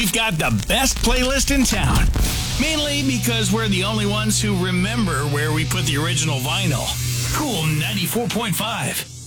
we've got the best playlist in town. Mainly because we're the only ones who remember where we put the original vinyl. Cool 94.5.